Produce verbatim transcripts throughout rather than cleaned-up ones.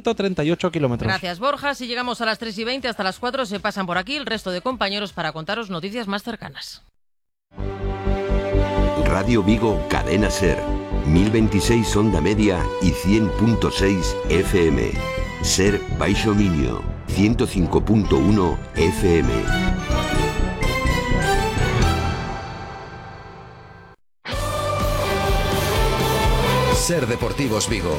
ciento treinta y ocho kilómetros. Gracias, Borja. Si llegamos a las tres y veinte, hasta las cuatro se pasan por aquí el resto de compañeros para contaros noticias más cercanas. Radio Vigo, Cadena Ser, mil veintiséis onda media y cien punto seis F M. Ser Baixo Miño, ciento cinco punto uno F M. Ser Deportivos Vigo.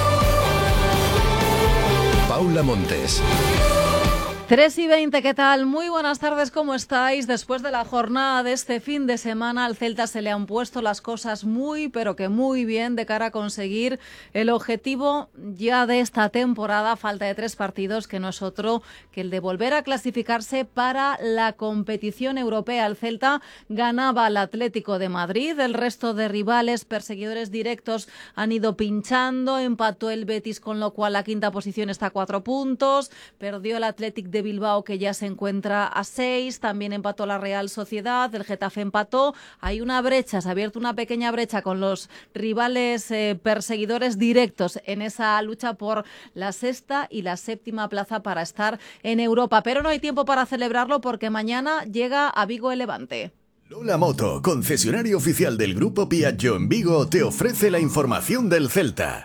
Paula Montes. tres y veinte, ¿qué tal? Muy buenas tardes, ¿cómo estáis? Después de la jornada de este fin de semana, al Celta se le han puesto las cosas muy, pero que muy bien de cara a conseguir el objetivo ya de esta temporada, falta de tres partidos, que no es otro que el de volver a clasificarse para la competición europea. El Celta ganaba al Atlético de Madrid, el resto de rivales, perseguidores directos, han ido pinchando, empató el Betis, con lo cual la quinta posición está a cuatro puntos, perdió el Athletic de Bilbao, que ya se encuentra a seis, también empató la Real Sociedad, el Getafe empató, hay una brecha, se ha abierto una pequeña brecha con los rivales eh, perseguidores directos en esa lucha por la sexta y la séptima plaza para estar en Europa, pero no hay tiempo para celebrarlo porque mañana llega a Vigo el Levante. Lola Moto, concesionario oficial del Grupo Piaggio en Vigo, te ofrece la información del Celta.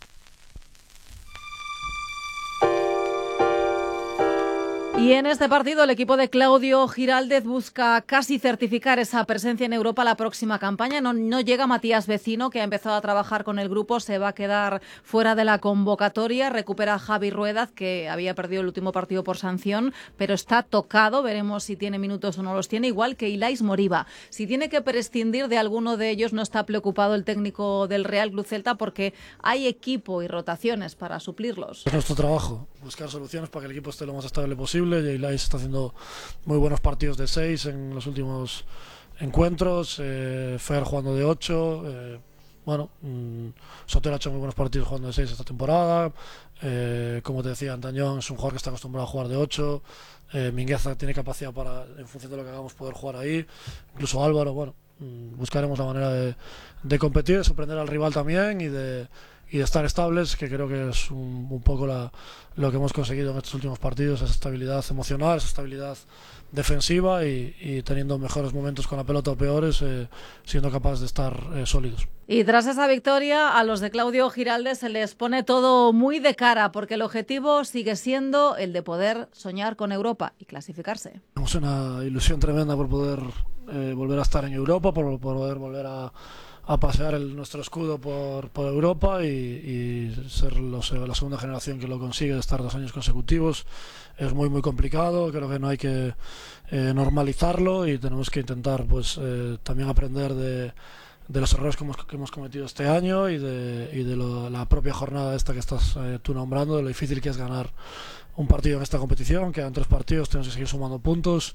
Y en este partido el equipo de Claudio Giraldez busca casi certificar esa presencia en Europa la próxima campaña. No, no llega Matías Vecino, que ha empezado a trabajar con el grupo, se va a quedar fuera de la convocatoria. Recupera a Javi Ruedaz, que había perdido el último partido por sanción, pero está tocado. Veremos si tiene minutos o no los tiene, igual que Ilais Moriba. Si tiene que prescindir de alguno de ellos, no está preocupado el técnico del Real Club Celta, porque hay equipo y rotaciones para suplirlos. Es nuestro trabajo, buscar soluciones para que el equipo esté lo más estable posible. Y Ilais está haciendo muy buenos partidos de seis en los últimos encuentros, eh, Fer jugando de ocho, eh, bueno, mmm, Sotero ha hecho muy buenos partidos jugando de seis esta temporada, eh, como te decía, Antañón es un jugador que está acostumbrado a jugar de ocho, eh, Mingueza tiene capacidad para, en función de lo que hagamos, poder jugar ahí, incluso Álvaro, bueno, mmm, buscaremos la manera de, de competir, de sorprender al rival también y de y de estar estables, que creo que es un, un poco la, lo que hemos conseguido en estos últimos partidos, esa estabilidad emocional, esa estabilidad defensiva y, y teniendo mejores momentos con la pelota o peores, eh, siendo capaz de estar eh, sólidos. Y tras esa victoria, a los de Claudio Giraldez se les pone todo muy de cara, porque el objetivo sigue siendo el de poder soñar con Europa y clasificarse. Tenemos una ilusión tremenda por poder eh, volver a estar en Europa, por, por poder volver a a pasear el, nuestro escudo por, por Europa y, y ser los, la segunda generación que lo consigue de estar dos años consecutivos. Es muy muy complicado, creo que no hay que eh, normalizarlo y tenemos que intentar pues eh, también aprender de, de los errores que hemos, que hemos cometido este año y de, y de lo, la propia jornada esta que estás eh, tú nombrando, de lo difícil que es ganar un partido en esta competición. Quedan tres partidos, tenemos que seguir sumando puntos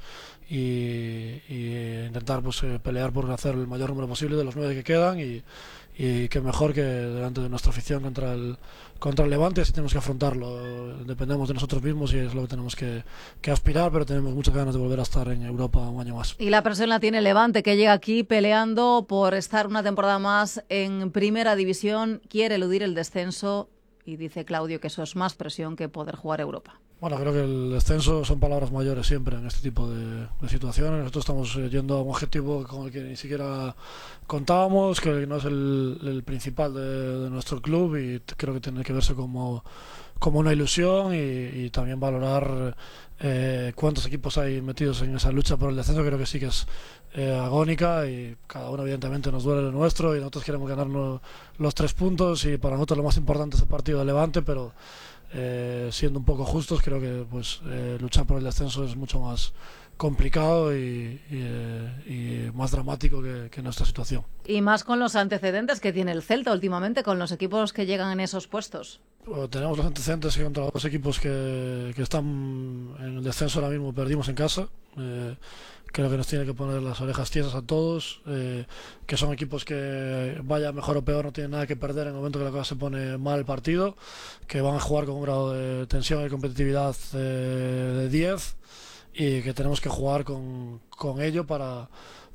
y, y intentar pues eh, pelear por hacer el mayor número posible de los nueve que quedan y, y que mejor que delante de nuestra afición contra el contra el Levante, así tenemos que afrontarlo. Dependemos de nosotros mismos y es lo que tenemos que, que aspirar, pero tenemos muchas ganas de volver a estar en Europa un año más. Y la presión la tiene Levante, que llega aquí peleando por estar una temporada más en Primera División, quiere eludir el descenso. Y dice Claudio que eso es más presión que poder jugar Europa. Bueno, creo que el descenso son palabras mayores siempre en este tipo de, de situaciones. Nosotros estamos yendo a un objetivo con el que ni siquiera contábamos, que no es el, el principal de, de nuestro club y creo que tiene que verse como, como una ilusión y, y también valorar eh, cuántos equipos hay metidos en esa lucha por el descenso. Creo que sí que es eh, agónica y cada uno evidentemente nos duele lo nuestro y nosotros queremos ganarnos los tres puntos y para nosotros lo más importante es el partido de Levante, pero eh, siendo un poco justos creo que pues eh, luchar por el descenso es mucho más complicado y, y, eh, y más dramático que, que nuestra situación. Y más con los antecedentes que tiene el Celta últimamente con los equipos que llegan en esos puestos. Bueno, tenemos los antecedentes contra los equipos que, que están en el descenso ahora mismo, perdimos en casa. Eh, creo que nos tiene que poner las orejas tiesas a todos, eh, que son equipos que vaya mejor o peor no tienen nada que perder en el momento que la cosa se pone mal el partido, que van a jugar con un grado de tensión y competitividad eh, de diez y que tenemos que jugar con, con ello para,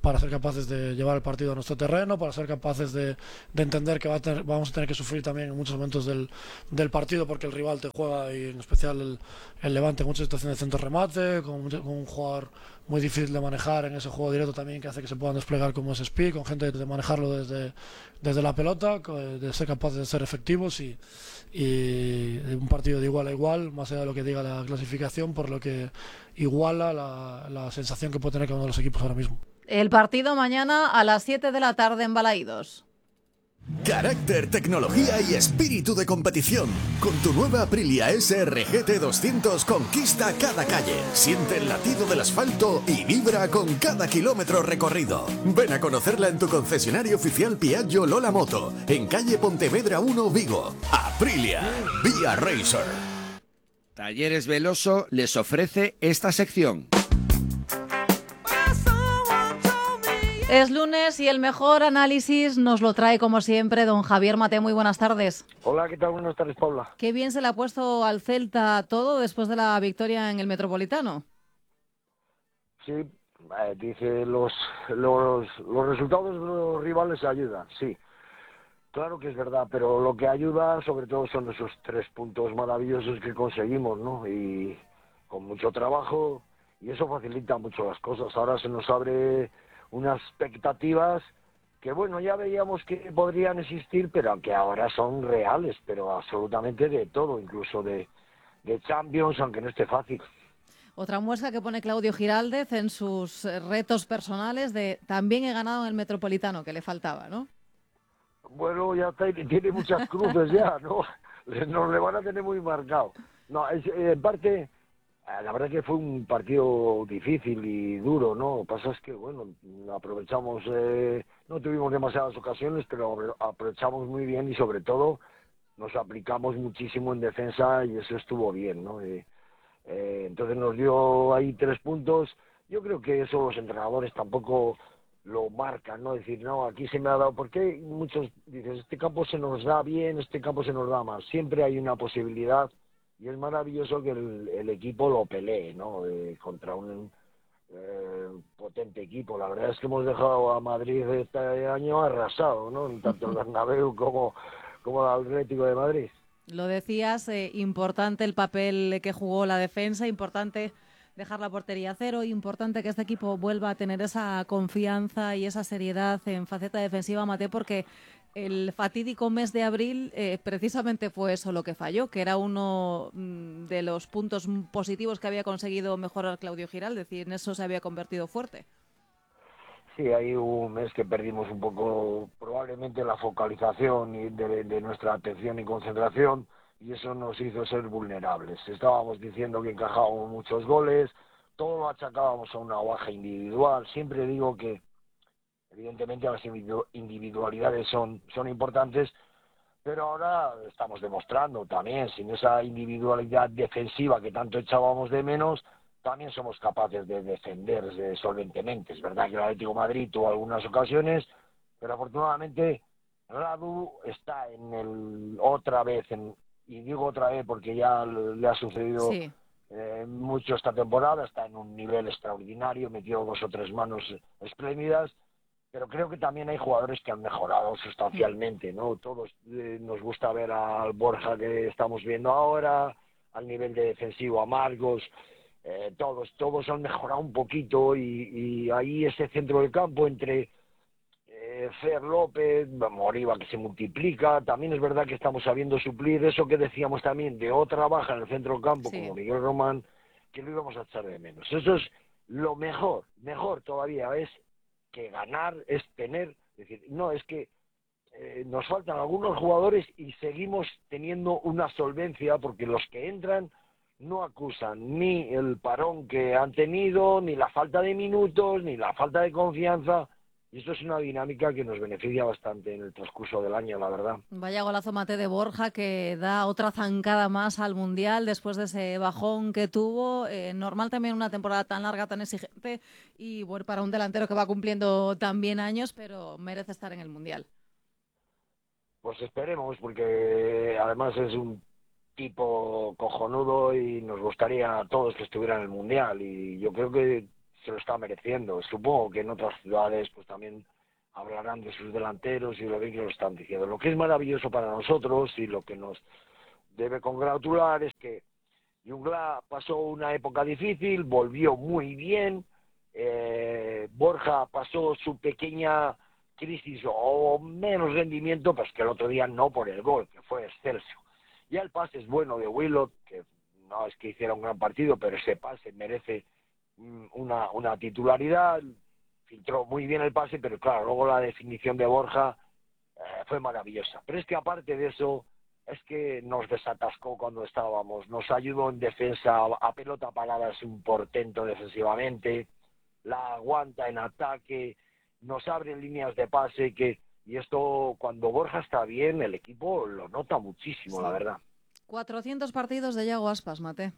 para ser capaces de llevar el partido a nuestro terreno, para ser capaces de, de entender que va a tener, vamos a tener que sufrir también en muchos momentos del, del partido, porque el rival te juega, y en especial el, el Levante, muchas situaciones de centro remate, con, con un jugador muy difícil de manejar en ese juego directo también, que hace que se puedan desplegar como ese speed, con gente de manejarlo desde, desde la pelota, de ser capaces de ser efectivos, y, y un partido de igual a igual, más allá de lo que diga la clasificación, por lo que iguala la, la sensación que puede tener cada uno de los equipos ahora mismo. El partido mañana a las siete de la tarde en Balaídos. Carácter, tecnología y espíritu de competición. Con tu nueva Aprilia S R G T doscientos conquista cada calle. Siente el latido del asfalto y vibra con cada kilómetro recorrido. Ven a conocerla en tu concesionario oficial Piaggio Lola Moto, en calle Pontevedra uno, Vigo. Aprilia, Vía Racer. Talleres Veloso les ofrece esta sección. Es lunes y el mejor análisis nos lo trae, como siempre, don Javier Mate. Muy buenas tardes. Hola, ¿qué tal? Buenas tardes, Paula. Qué bien se le ha puesto al Celta todo después de la victoria en el Metropolitano. Sí, eh, dice, los, los, los resultados de los rivales ayudan, sí. Claro que es verdad, pero lo que ayuda sobre todo son esos tres puntos maravillosos que conseguimos, ¿no? Y con mucho trabajo, y eso facilita mucho las cosas. Ahora se nos abre unas expectativas que, bueno, ya veíamos que podrían existir, pero que ahora son reales, pero absolutamente de todo, incluso de, de Champions, aunque no esté fácil. Otra muestra que pone Claudio Giraldez en sus retos personales de también he ganado en el Metropolitano, que le faltaba, ¿no? Bueno, ya está, tiene muchas cruces ya, ¿no? Nos le van a tener muy marcado. No, es, en parte, la verdad que fue un partido difícil y duro, ¿no? Lo que pasa es que, bueno, aprovechamos, eh, no tuvimos demasiadas ocasiones, pero aprovechamos muy bien y sobre todo nos aplicamos muchísimo en defensa y eso estuvo bien, ¿no? Eh, eh, entonces nos dio ahí tres puntos. Yo creo que eso los entrenadores tampoco lo marcan, ¿no? Decir, no, aquí se me ha dado, porque muchos dicen, este campo se nos da bien, este campo se nos da mal. Siempre hay una posibilidad y es maravilloso que el, el equipo lo pelee, ¿no? Eh, contra un eh, potente equipo. La verdad es que hemos dejado a Madrid este año arrasado, ¿no? Tanto el Bernabéu como, como el Atlético de Madrid. Lo decías, eh, importante el papel que jugó la defensa, importante dejar la portería a cero, importante que este equipo vuelva a tener esa confianza y esa seriedad en faceta defensiva, Mate, porque el fatídico mes de abril eh, precisamente fue eso lo que falló, que era uno mm, de los puntos positivos que había conseguido mejorar Claudio Giral, es decir, en eso se había convertido fuerte. Sí, hay un mes que perdimos un poco probablemente la focalización y de, de nuestra atención y concentración, y eso nos hizo ser vulnerables. Estábamos diciendo que encajábamos muchos goles, todo lo achacábamos a una baja individual. Siempre digo que evidentemente las individualidades son, son importantes, pero ahora estamos demostrando también, sin esa individualidad defensiva que tanto echábamos de menos, también somos capaces de defender solventemente. Es verdad que el Atlético de Madrid tuvo algunas ocasiones, pero afortunadamente Radu está en el otra vez, en, y digo otra vez porque ya le ha sucedido sí. eh, mucho esta temporada, está en un nivel extraordinario, metió dos o tres manos espléndidas, pero creo que también hay jugadores que han mejorado sustancialmente, ¿no? Todos eh, nos gusta ver al Borja que estamos viendo ahora, al nivel de defensivo a Marcos, eh, todos, todos han mejorado un poquito y, y ahí ese centro del campo entre eh, Fer López, Moriba que se multiplica, también es verdad que estamos sabiendo suplir eso que decíamos también de otra baja en el centro del campo, sí. como Miguel Román, que lo íbamos a echar de menos. Eso es lo mejor, mejor todavía es que ganar es tener, es decir, no, es que eh, nos faltan algunos jugadores y seguimos teniendo una solvencia porque los que entran no acusan ni el parón que han tenido, ni la falta de minutos, ni la falta de confianza, y esto es una dinámica que nos beneficia bastante en el transcurso del año, la verdad. Vaya golazo, Mate, de Borja, que da otra zancada más al Mundial después de ese bajón que tuvo. Eh, normal también una temporada tan larga, tan exigente, y bueno, para un delantero que va cumpliendo también años, pero merece estar en el Mundial. Pues esperemos, porque además es un tipo cojonudo y nos gustaría a todos que estuviera en el Mundial, y yo creo que se lo está mereciendo. Supongo que en otras ciudades pues también hablarán de sus delanteros y lo bien que lo están diciendo. Lo que es maravilloso para nosotros y lo que nos debe congratular es que Jungla pasó una época difícil, volvió muy bien, eh, Borja pasó su pequeña crisis o menos rendimiento, pues que el otro día no por el gol, que fue excelso. Ya el pase es bueno de Willock, que no es que hiciera un gran partido, pero ese pase merece una, una titularidad, filtró muy bien el pase, pero claro, luego la definición de Borja eh, fue maravillosa. Pero es que aparte de eso, es que nos desatascó cuando estábamos, nos ayudó en defensa, a, a pelota parada es un portento defensivamente, la aguanta en ataque, nos abre líneas de pase, que y esto cuando Borja está bien, el equipo lo nota muchísimo, sí. La verdad. cuatrocientos partidos de Yago Aspas, Mate.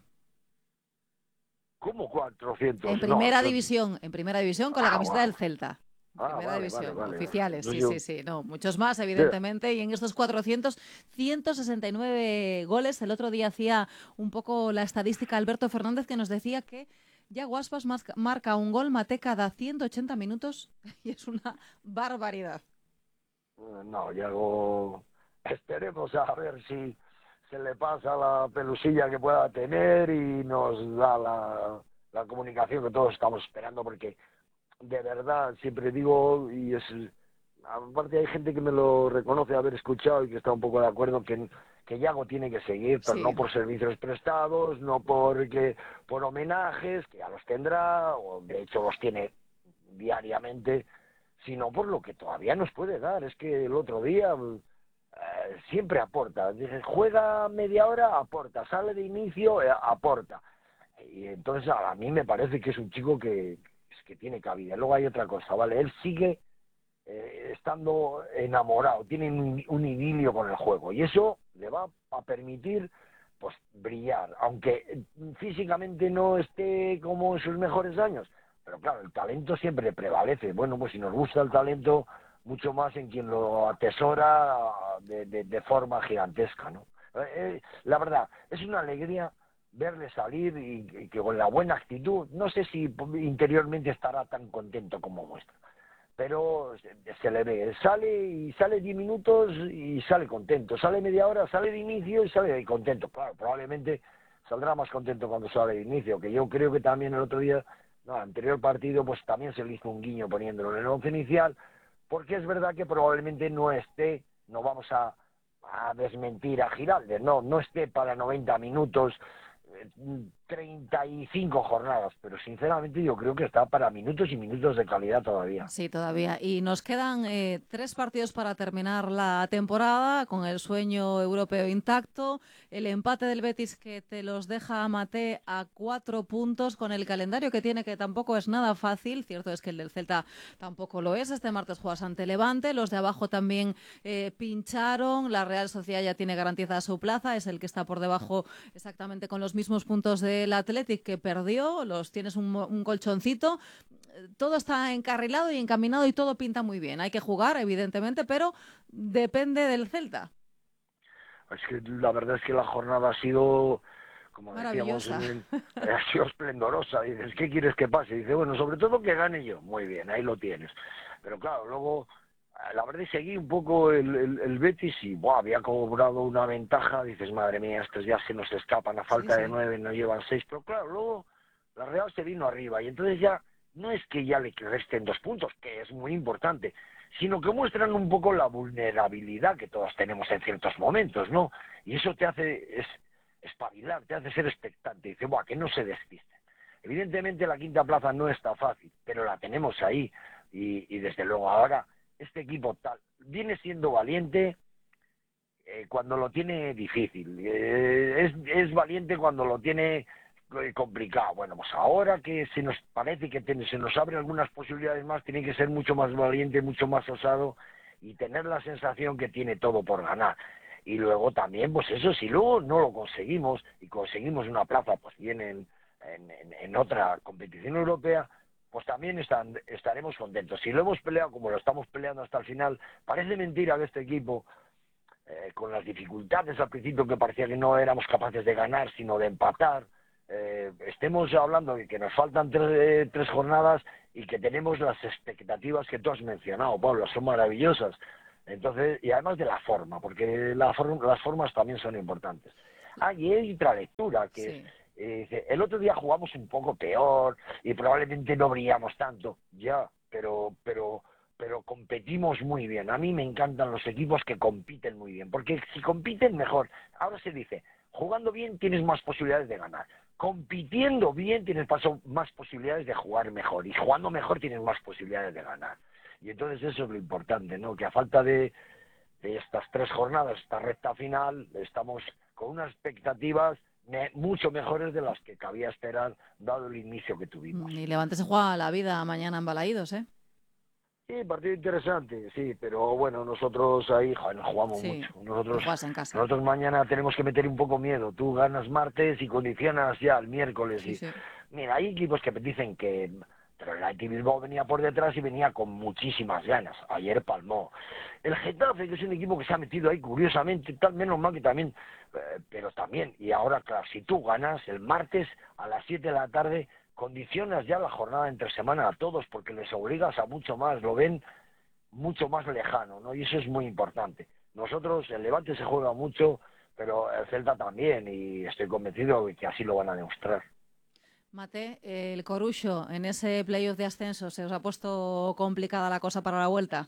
¿Cómo cuatrocientos? En primera no, división, no... en primera división con ah, la camiseta wow. del Celta. Ah, primera vale, división, vale, vale, oficiales, vale. sí, Yo... sí, sí, no, muchos más, evidentemente, sí. Y en estos cuatrocientos, ciento sesenta y nueve goles. El otro día hacía un poco la estadística Alberto Fernández, que nos decía que Yago Aspas marca un gol, Mate, cada ciento ochenta minutos, y es una barbaridad. No, Yago, esperemos a ver si se le pasa la pelusilla que pueda tener y nos da la, la comunicación que todos estamos esperando, porque de verdad, siempre digo, y es aparte hay gente que me lo reconoce haber escuchado y que está un poco de acuerdo que, que Yago tiene que seguir, pero sí. No por servicios prestados, no porque por homenajes, que ya los tendrá, o de hecho los tiene diariamente, sino por lo que todavía nos puede dar. Es que el otro día eh, siempre aporta, dice, juega media hora, aporta, sale de inicio, eh, aporta. Y entonces a, a mí me parece que es un chico que que tiene cabida. Luego hay otra cosa, ¿vale? Él sigue eh, estando enamorado, tiene un, un idilio con el juego y eso le va a permitir pues brillar, aunque físicamente no esté como en sus mejores años, pero claro, el talento siempre prevalece. Bueno, pues si nos gusta el talento, mucho más en quien lo atesora de, de, de forma gigantesca, ¿no? Eh, la verdad, es una alegría verle salir y, y que con la buena actitud, no sé si interiormente estará tan contento como muestra, pero se, se le ve, sale y sale diez minutos y sale contento, sale media hora, sale de inicio y sale contento. Claro, probablemente saldrá más contento cuando sale de inicio, que yo creo que también el otro día, no, el anterior partido, pues también se le hizo un guiño poniéndolo en el once inicial, porque es verdad que probablemente no esté, no vamos a, a desmentir a Giraldez, no, no esté para noventa minutos, treinta y cinco jornadas, pero sinceramente yo creo que está para minutos y minutos de calidad todavía. Sí, todavía. Y nos quedan eh, tres partidos para terminar la temporada, con el sueño europeo intacto, el empate del Betis que te los deja a Mate a cuatro puntos, con el calendario que tiene, que tampoco es nada fácil. Cierto es que el del Celta tampoco lo es. Este martes juegas ante Levante, los de abajo también eh, pincharon, la Real Sociedad ya tiene garantizada su plaza, es el que está por debajo exactamente con los mismos puntos del Athletic, que perdió, los tienes un, un colchoncito, todo está encarrilado y encaminado y todo pinta muy bien. Hay que jugar, evidentemente, pero depende del Celta. Es que la verdad es que la jornada ha sido, como decíamos, en, ha sido esplendorosa. Dices, ¿qué quieres que pase? Dice, bueno, sobre todo que gane yo. Muy bien, ahí lo tienes. Pero claro, luego la verdad es que seguí un poco el, el, el Betis y buah, había cobrado una ventaja. Dices, madre mía, estos ya se nos escapan a falta sí, sí. de nueve, nos llevan seis. Pero claro, luego la Real se vino arriba y entonces ya no es que ya le resten dos puntos, que es muy importante, sino que muestran un poco la vulnerabilidad que todos tenemos en ciertos momentos, ¿no? Y eso te hace es, espabilar, te hace ser expectante. Dice, buah, que no se despisten. Evidentemente la quinta plaza no está fácil, pero la tenemos ahí y, y desde luego ahora este equipo tal viene siendo valiente eh, cuando lo tiene difícil, eh, es, es valiente cuando lo tiene eh, complicado. Bueno, pues ahora que se nos parece que ten, se nos abren algunas posibilidades más, tiene que ser mucho más valiente, mucho más osado y tener la sensación que tiene todo por ganar. Y luego también, pues eso, si luego no lo conseguimos y conseguimos una plaza, pues bien en, en, en otra competición europea, pues también están, estaremos contentos. Si lo hemos peleado como lo estamos peleando hasta el final, parece mentira que este equipo, eh, con las dificultades al principio que parecía que no éramos capaces de ganar, sino de empatar, eh, estemos hablando de que nos faltan tres, eh, tres jornadas y que tenemos las expectativas que tú has mencionado, Pablo, son maravillosas. Entonces, y además de la forma, porque la form, las formas también son importantes. Ah, y hay otra lectura, que sí. es, eh, el otro día jugamos un poco peor y probablemente no brillamos tanto, ya, pero, pero, pero competimos muy bien. A mí me encantan los equipos que compiten muy bien, porque si compiten mejor, ahora se dice, jugando bien tienes más posibilidades de ganar, compitiendo bien tienes paso, más posibilidades de jugar mejor, y jugando mejor tienes más posibilidades de ganar. Y entonces eso es lo importante, ¿no? Que a falta de, de estas tres jornadas, esta recta final, estamos con unas expectativas me, mucho mejores de las que cabía esperar, dado el inicio que tuvimos. Y Levante se juega la vida mañana en Balaídos, ¿eh? Sí, partido interesante, sí, pero bueno, nosotros ahí joder, nos jugamos sí, mucho. Nosotros, en casa. nosotros mañana tenemos que meter un poco miedo. Tú ganas martes y condicionas ya el miércoles. Sí, y, sí. Mira, hay equipos que dicen que... Pero el Athletic Bilbao venía por detrás y venía con muchísimas ganas. Ayer palmó. El Getafe, que es un equipo que se ha metido ahí curiosamente, tal menos mal que también, eh, pero también, y ahora, claro, si tú ganas el martes a las siete de la tarde, condicionas ya la jornada entre semana a todos, porque les obligas a mucho más, lo ven mucho más lejano, ¿no? Y eso es muy importante. Nosotros, el Levante se juega mucho, pero el Celta también, y estoy convencido de que así lo van a demostrar. Mate, el Corucho, en ese playoff de ascenso, ¿se os ha puesto complicada la cosa para la vuelta?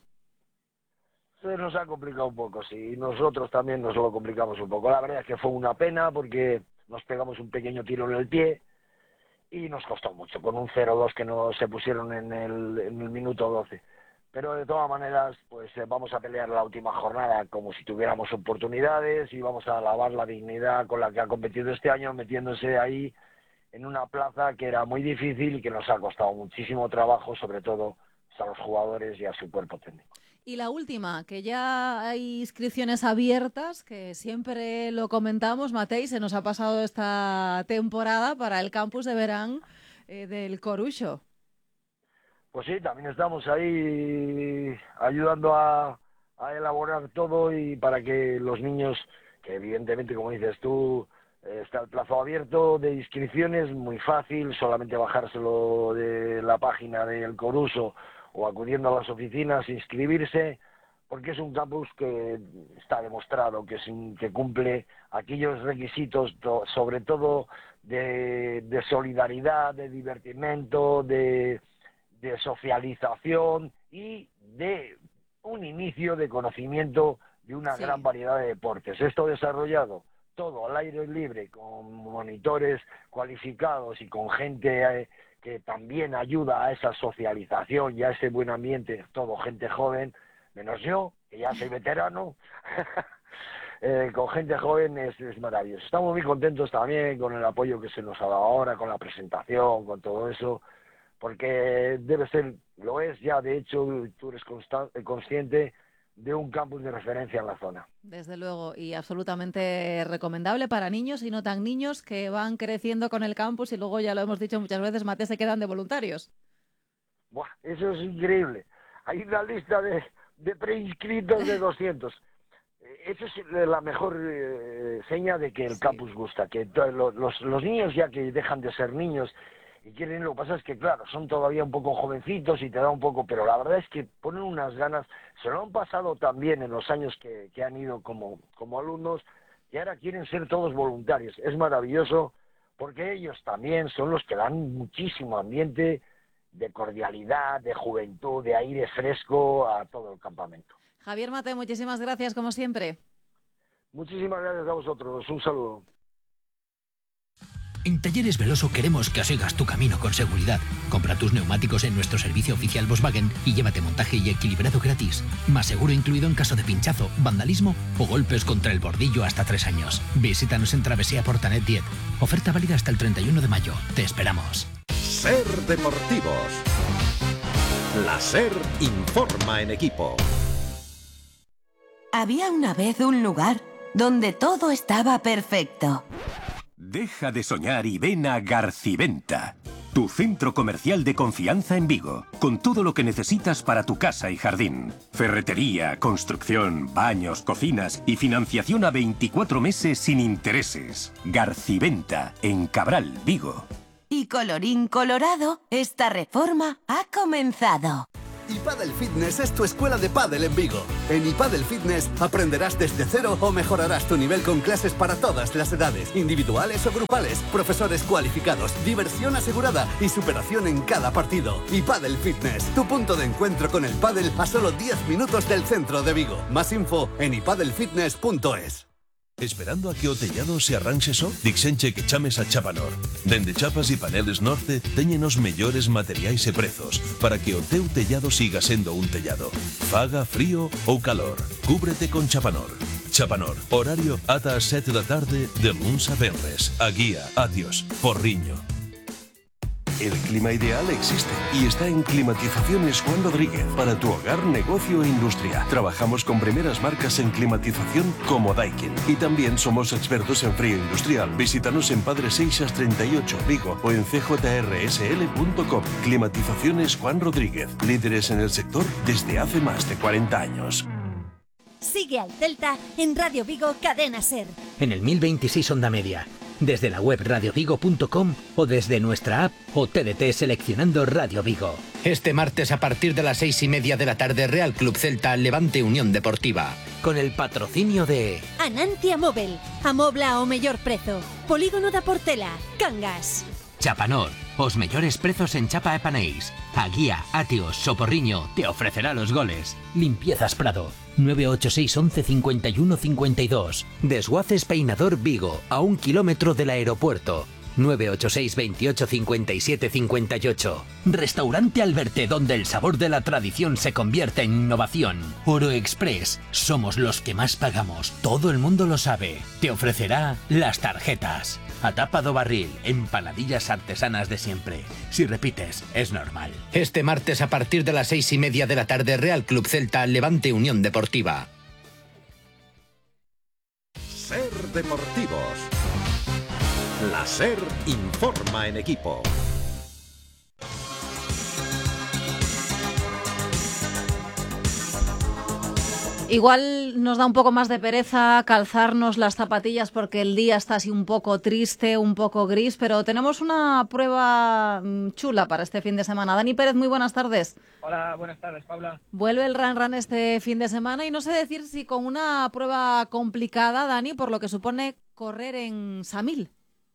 Se nos ha complicado un poco, sí. Nosotros también nos lo complicamos un poco. La verdad es que fue una pena porque nos pegamos un pequeño tiro en el pie y nos costó mucho, con un cero dos que nos se pusieron en el, en el minuto doce. Pero de todas maneras, pues eh, vamos a pelear la última jornada como si tuviéramos oportunidades y vamos a alabar la dignidad con la que ha competido este año, metiéndose ahí en una plaza que era muy difícil y que nos ha costado muchísimo trabajo, sobre todo a los jugadores y a su cuerpo técnico. Y la última, que ya hay inscripciones abiertas, que siempre lo comentamos, Matei, se nos ha pasado esta temporada para el campus de verano eh, del Corucho. Pues sí, también estamos ahí ayudando a, a elaborar todo y para que los niños, que evidentemente, como dices tú, está el plazo abierto de inscripciones, muy fácil, solamente bajárselo de la página del Coruso o acudiendo a las oficinas, inscribirse, porque es un campus que está demostrado que, es, que cumple aquellos requisitos, sobre todo de, de solidaridad, de divertimento, de, de socialización y de un inicio de conocimiento de una sí. gran variedad de deportes. Esto desarrollado todo al aire libre, con monitores cualificados y con gente eh, que también ayuda a esa socialización y a ese buen ambiente, todo gente joven, menos yo, que ya soy veterano, eh, con gente joven es, es maravilloso. Estamos muy contentos también con el apoyo que se nos ha dado ahora, con la presentación, con todo eso, porque debe ser, lo es ya, de hecho, tú eres consciente, consciente de un campus de referencia en la zona. Desde luego, y absolutamente recomendable para niños y no tan niños que van creciendo con el campus y luego, ya lo hemos dicho muchas veces, Mate, se quedan de voluntarios. Buah, eso es increíble. Hay una lista de, de preinscritos de doscientos. Eso es la mejor eh, seña de que el sí. campus gusta, que los, los, los niños ya que dejan de ser niños y quieren, lo que pasa es que, claro, son todavía un poco jovencitos y te da un poco, pero la verdad es que ponen unas ganas, se lo han pasado también en los años que, que han ido como, como alumnos y ahora quieren ser todos voluntarios. Es maravilloso porque ellos también son los que dan muchísimo ambiente de cordialidad, de juventud, de aire fresco a todo el campamento. Javier Mate, muchísimas gracias, como siempre. Muchísimas gracias a vosotros. Un saludo. En Talleres Veloso queremos que sigas tu camino con seguridad. Compra tus neumáticos en nuestro servicio oficial Volkswagen y llévate montaje y equilibrado gratis. Más seguro incluido en caso de pinchazo, vandalismo o golpes contra el bordillo hasta tres años. Visítanos en Travesía Portanet diez. Oferta válida hasta el treinta y uno de mayo. Te esperamos. Ser Deportivos. La SER informa en equipo. Había una vez un lugar donde todo estaba perfecto. Deja de soñar y ven a Garciventa. tu centro comercial de confianza en Vigo, con todo lo que necesitas para tu casa y jardín. Ferretería, construcción, baños, cocinas y financiación a veinticuatro meses sin intereses. Garciventa, en Cabral, Vigo. Y colorín colorado, esta reforma ha comenzado. iPadel Fitness es tu escuela de pádel en Vigo. En iPadel Fitness aprenderás desde cero o mejorarás tu nivel con clases para todas las edades, individuales o grupales, profesores cualificados, diversión asegurada y superación en cada partido. iPadel Fitness, tu punto de encuentro con el pádel a solo diez minutos del centro de Vigo. Más info en ipadelfitness punto es. Esperando a que o tellado se arranxe só? Dixenche que chames a Chapanor. Dende Chapas e Paneles Norte teñen os mellores materiais e prezos para que o teu tellado siga sendo un tellado. Faga frío ou calor. Cúbrete con Chapanor. Chapanor, horario ata as sete da tarde de luns a venres. A guía, Atios, Porriño. El clima ideal existe y está en Climatizaciones Juan Rodríguez para tu hogar, negocio e industria. Trabajamos con primeras marcas en climatización como Daikin y también somos expertos en frío industrial. Visítanos en Padre Seixas treinta y ocho, Vigo o en c j r s l punto com. Climatizaciones Juan Rodríguez, líderes en el sector desde hace más de cuarenta años. Sigue al Celta en Radio Vigo Cadena Ser. En el mil veintiséis Onda Media, desde la web radio vigo punto com o desde nuestra app o T D T seleccionando Radio Vigo. Este martes a partir de las seis y media de la tarde, Real Club Celta Levante Unión Deportiva. Con el patrocinio de Anantia Móvil, amobla ao mellor prezo. Polígono da Portela, Cangas. Chapanor, os mellores prezos en chapa e panéis. A guía, Atios, Soporriño te ofrecerá los goles. Limpiezas Prado, nueve ocho seis once cincuenta y uno cincuenta y dos. Desguaces Peinador Vigo, a un kilómetro del aeropuerto. nueve ocho seis veintiocho cincuenta y siete cincuenta y ocho. Restaurante Alberte, donde el sabor de la tradición se convierte en innovación. Oro Express, somos los que más pagamos, todo el mundo lo sabe. Te ofrecerá las tarjetas. A tapa do barril, empanadillas artesanas de siempre. Si repites, es normal. Este martes a partir de las seis y media de la tarde, Real Club Celta Levante Unión Deportiva. Ser Deportivos. La SER informa en equipo. Igual nos da un poco más de pereza calzarnos las zapatillas porque el día está así un poco triste, un poco gris, pero tenemos una prueba chula para este fin de semana. Dani Pérez, muy buenas tardes. Hola, buenas tardes, Paula. Vuelve el Run Run este fin de semana y no sé decir si con una prueba complicada, Dani, por lo que supone correr en Samil.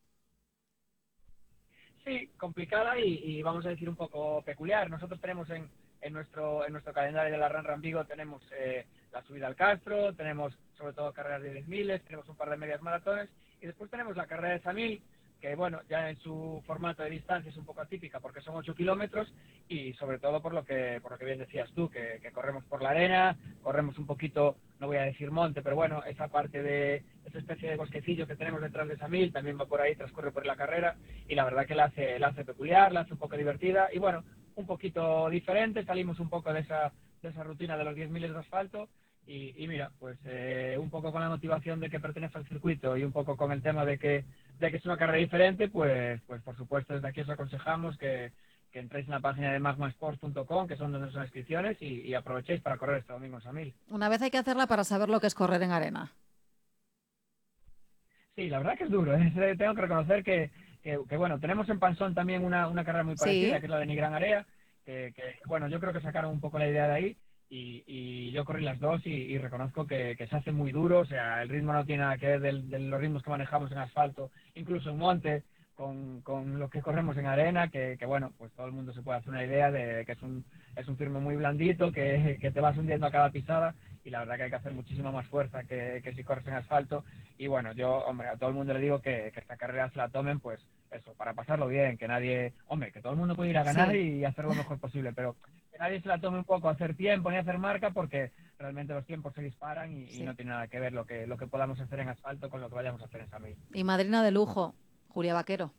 Sí, complicada y, y vamos a decir un poco peculiar. Nosotros tenemos en, en nuestro en nuestro calendario de la Run Run Vigo tenemos eh, la subida al Castro, tenemos sobre todo carreras de diez miles, tenemos un par de medias maratones y después tenemos la carrera de Samil, que bueno, ya en su formato de distancia es un poco atípica porque son ocho kilómetros y sobre todo por lo que por lo que bien decías tú, que, que corremos por la arena, corremos un poquito, no voy a decir monte, pero bueno, esa parte de esa especie de bosquecillo que tenemos detrás de Samil también va por ahí, transcurre por la carrera y la verdad que la hace, la hace peculiar, la hace un poco divertida y bueno, un poquito diferente, salimos un poco de esa, de esa rutina de los diez miles de asfalto y, y mira, pues eh, un poco con la motivación de que pertenece al circuito y un poco con el tema de que, de que es una carrera diferente, pues, pues por supuesto desde aquí os aconsejamos que, que entréis en la página de magmasport punto com, que son donde son inscripciones y, y aprovechéis para correr este domingo en Samil. Una vez hay que hacerla para saber lo que es correr en arena. Sí, la verdad que es duro, ¿eh? Tengo que reconocer que, que, que bueno, tenemos en Pansón también una, una carrera muy parecida, sí, que es la de Nigran Area, que, que bueno, yo creo que sacaron un poco la idea de ahí y, y yo corrí las dos y, y reconozco que, que se hace muy duro, o sea, el ritmo no tiene nada que ver del, de los ritmos que manejamos en asfalto, incluso en monte, con, con lo que corremos en arena, que, que bueno, pues todo el mundo se puede hacer una idea de que es un, es un firme muy blandito, que, que te vas hundiendo a cada pisada y la verdad que hay que hacer muchísima más fuerza que, que si corres en asfalto y bueno, yo, hombre, a todo el mundo le digo que, que esta carrera se la tomen, pues eso, para pasarlo bien, que nadie, hombre, que todo el mundo puede ir a ganar, sí, y hacer lo mejor posible, pero que nadie se la tome un poco a hacer tiempo ni a hacer marca porque realmente los tiempos se disparan y, sí, y no tiene nada que ver lo que, lo que podamos hacer en asfalto con lo que vayamos a hacer en Samil. Y madrina de lujo, Julia Vaquero.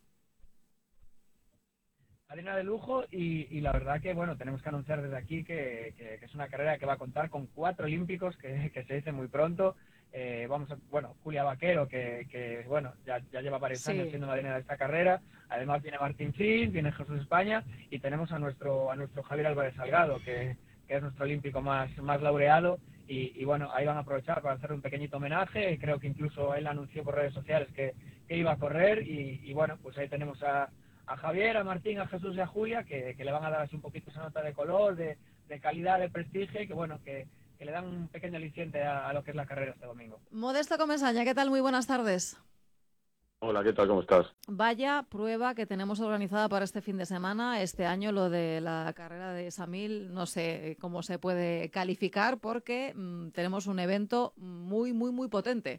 Madrina de lujo y, y la verdad que, bueno, tenemos que anunciar desde aquí que, que, que es una carrera que va a contar con cuatro olímpicos, que, que se dice muy pronto. Eh, vamos a, bueno, Julia Vaquero, que, que bueno, ya, ya lleva varios Sí. años siendo madrina de esta carrera. Además viene Martín Fis, viene Jesús España y tenemos a nuestro a nuestro Javier Álvarez Salgado, que, que es nuestro olímpico más, más laureado. Y, y bueno, ahí van a aprovechar para hacer un pequeñito homenaje. Creo que incluso él anunció por redes sociales que, que iba a correr. Y, y bueno, pues ahí tenemos a, a Javier, a Martín, a Jesús y a Julia, que, que le van a dar así un poquito esa nota de color, de, de calidad, de prestigio, y que bueno, que que le dan un pequeño aliciente a, a lo que es la carrera este domingo. Modesto Comesaña, ¿qué tal? Muy buenas tardes. Hola, ¿qué tal? ¿Cómo estás? Vaya prueba que tenemos organizada para este fin de semana. Este año lo de la carrera de Samil, no sé cómo se puede calificar porque mmm, tenemos un evento muy, muy, muy potente.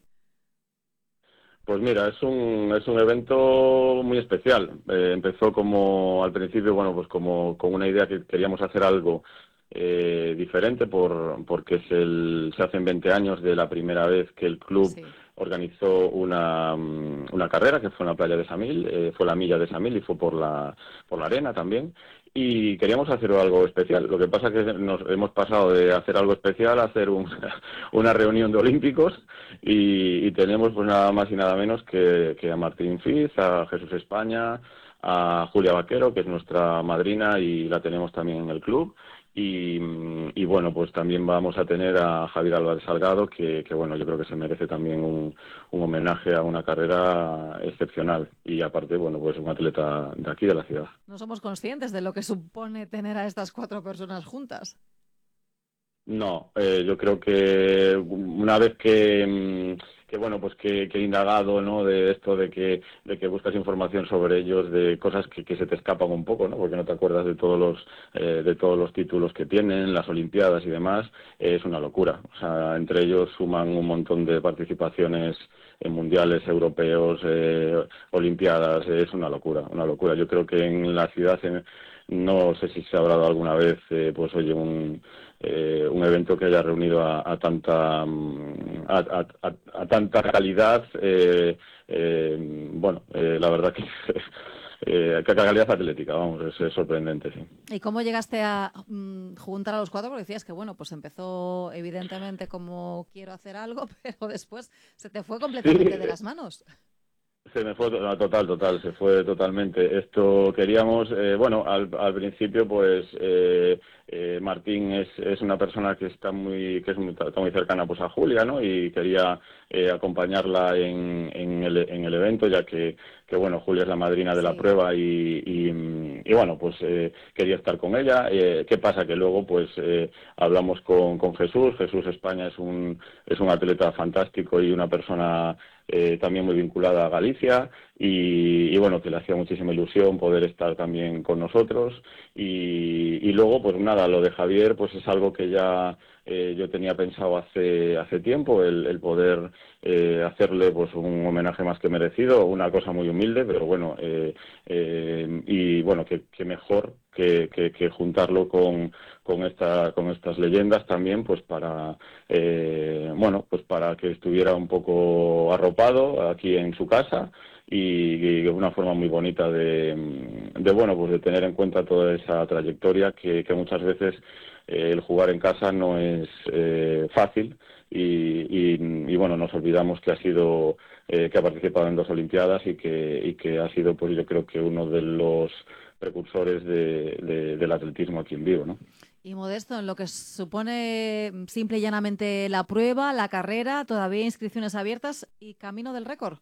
Pues mira, es un es un evento muy especial. Eh, empezó como al principio, bueno, pues como con una idea que queríamos hacer algo Eh, diferente por porque es el, se hacen veinte años de la primera vez que el club sí. organizó una, una carrera que fue en la playa de Samil, eh, fue la milla de Samil y fue por la por la arena también, y queríamos hacer algo especial. Lo que pasa es que nos hemos pasado de hacer algo especial a hacer un, una reunión de olímpicos y, y tenemos pues nada más y nada menos que, que a Martín Fiz, a Jesús España, a Julia Vaquero, que es nuestra madrina y la tenemos también en el club. Y, y bueno, pues también vamos a tener a Javier Álvarez Salgado, que, que bueno, yo creo que se merece también un, un homenaje a una carrera excepcional y aparte, bueno, pues un atleta de aquí, de la ciudad. No somos conscientes de lo que supone tener a estas cuatro personas juntas. No, eh, yo creo que una vez que, que bueno, pues que, que he indagado, ¿no? De esto de que de que buscas información sobre ellos, de cosas que, que se te escapan un poco, ¿no? Porque no te acuerdas de todos los eh, de todos los títulos que tienen, las Olimpiadas y demás, eh, es una locura. O sea, entre ellos suman un montón de participaciones en mundiales, europeos, eh, Olimpiadas, eh, es una locura, una locura. Yo creo que en la ciudad en, no sé si se habrá dado alguna vez, eh, pues oye, un Eh, un evento que haya reunido a, a tanta a, a, a, a tanta calidad, eh, eh, bueno, eh, la verdad que eh, que calidad atlética, vamos, es, es sorprendente, sí. ¿Y cómo llegaste a mm, juntar a los cuatro? Porque decías que, bueno, pues empezó evidentemente como quiero hacer algo, pero después se te fue completamente sí. de las manos. Se me fue total, total, se fue totalmente. Esto queríamos, eh, bueno, al, al principio, pues eh, eh, Martín es, es una persona que está muy, que es muy, está muy cercana pues a Julia, ¿no? Y quería eh, acompañarla en, en, el, en el evento, ya que, que bueno, Julia es la madrina de la sí. prueba y, y, y bueno, pues eh, quería estar con ella. Eh, ¿Qué pasa? Que luego, pues eh, hablamos con, con Jesús. Jesús España es un, es un atleta fantástico y una persona Eh, también muy vinculada a Galicia y, y bueno, que le hacía muchísima ilusión poder estar también con nosotros y, y luego pues nada, lo de Javier pues es algo que ya eh, yo tenía pensado hace hace tiempo, el, el poder eh, hacerle pues un homenaje más que merecido, una cosa muy humilde, pero bueno, eh, eh, y bueno, que, que mejor que, que, que juntarlo con, con esta con estas leyendas también, pues para eh, bueno, pues para que estuviera un poco arropado aquí en su casa y, y una forma muy bonita de, de bueno, pues de tener en cuenta toda esa trayectoria que, que muchas veces eh, el jugar en casa no es eh, fácil y, y, y bueno, nos olvidamos que ha sido eh, que ha participado en dos Olimpiadas y que y que ha sido, pues yo creo que uno de los precursores de, de, del atletismo aquí en Vigo, ¿no? Y Modesto, en lo que supone simple y llanamente la prueba, la carrera, todavía inscripciones abiertas y camino del récord.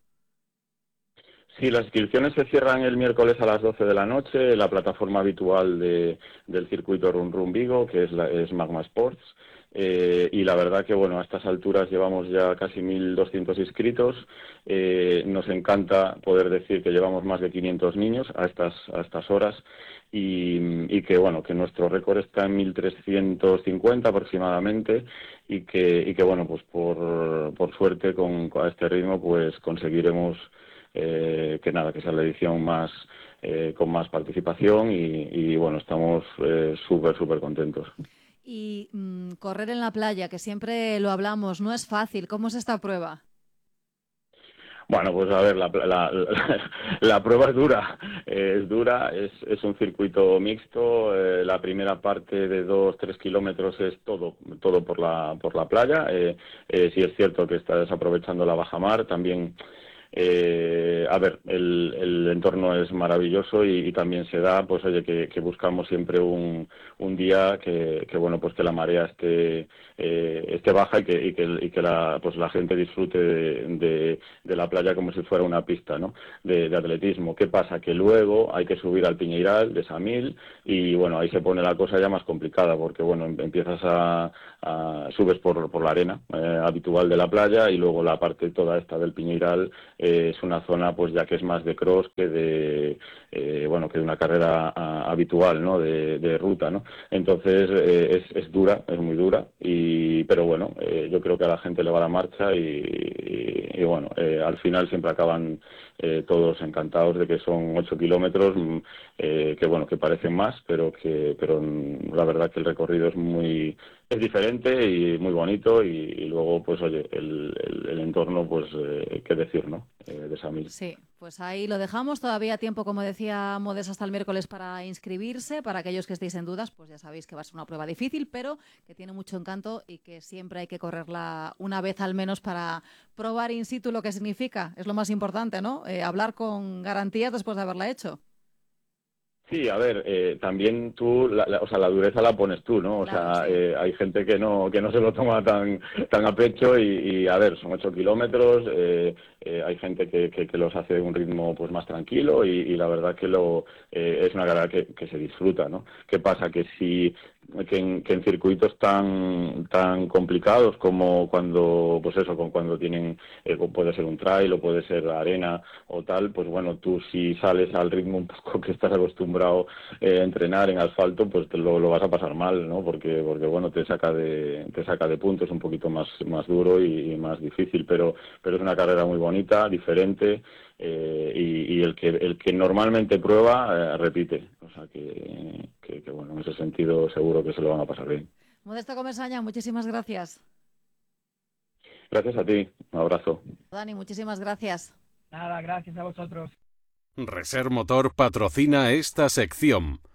Sí, las inscripciones se cierran el miércoles a las doce de la noche en la plataforma habitual de, del circuito Run Run Vigo, que es, la, es Magma Sports. Eh, y la verdad que, bueno, a estas alturas llevamos ya casi mil doscientos inscritos. Eh, nos encanta poder decir que llevamos más de quinientos niños a estas, a estas horas y, y que, bueno, que nuestro récord está en mil trescientos cincuenta aproximadamente y que, y que bueno, pues por, por suerte con, con este ritmo pues conseguiremos eh, que nada, que sea la edición más eh, con más participación y, y bueno, estamos eh, súper, súper contentos. Y mmm, correr en la playa, que siempre lo hablamos, no es fácil. ¿Cómo es esta prueba? Bueno, pues a ver, la, la, la, la prueba es dura, eh, es dura, es, es un circuito mixto, eh, la primera parte de dos, tres kilómetros es todo, todo por la, por la playa, eh, eh, sí es cierto que estás aprovechando la bajamar, también, eh, a ver, el, el entorno es maravilloso y, y también se da, pues oye, que, que buscamos siempre un, un día que, que, bueno, pues que la marea esté, eh, esté baja y que, y que, y que la, pues la gente disfrute de, de, de la playa como si fuera una pista, ¿no?, de, de atletismo. ¿Qué pasa? Que luego hay que subir al Piñeiral de Samil y, bueno, ahí se pone la cosa ya más complicada porque, bueno, empiezas a, a subes por, por la arena eh, habitual de la playa y luego la parte toda esta del Piñeiral eh, es una zona, pues ya que es más de cross que de, eh, bueno, que de una carrera a, habitual, ¿no?, de, de ruta, ¿no? Entonces eh, es, es dura, es muy dura, y pero bueno, eh, yo creo que a la gente le va la marcha y, y, y bueno, eh, al final siempre acaban eh, todos encantados de que son ocho kilómetros, eh, que bueno, que parecen más, pero que pero la verdad que el recorrido es muy es diferente y muy bonito y, y luego pues oye, el, el, el entorno, pues eh, qué decir, ¿no?, eh, de Samil. Sí, pues ahí lo dejamos. Todavía tiempo, como decía Modes, hasta el miércoles para inscribirse. Para aquellos que estéis en dudas, pues ya sabéis que va a ser una prueba difícil, pero que tiene mucho encanto y que siempre hay que correrla una vez al menos para probar in situ lo que significa. Es lo más importante, ¿no? Eh, hablar con garantías después de haberla hecho. Sí, a ver, eh, también tú, la, la, o sea, la dureza la pones tú, ¿no? O claro, sea, sí. eh, hay gente que no que no se lo toma tan tan a pecho y, y a ver, son ocho kilómetros, eh, eh, hay gente que, que, que los hace a un ritmo pues más tranquilo y, y la verdad que lo eh, es una carrera que, que se disfruta, ¿no? ¿Qué pasa? Que si que en, que en circuitos tan tan complicados como cuando, pues eso, con cuando tienen, eh, puede ser un trail o puede ser arena o tal, pues bueno, tú si sales al ritmo un poco que estás acostumbrado eh, a entrenar en asfalto, pues te lo, lo vas a pasar mal, ¿no? Porque porque bueno, te saca de te saca de puntos, un poquito más más duro y, y más difícil, pero pero es una carrera muy bonita, diferente. Eh, y, y el que el que normalmente prueba eh, repite, o sea que, que, que bueno, en ese sentido seguro que se lo van a pasar bien. Modesto Comesaña, muchísimas gracias. Gracias a ti, un abrazo. Dani, muchísimas gracias. Nada, gracias a vosotros. Reser Motor patrocina esta sección.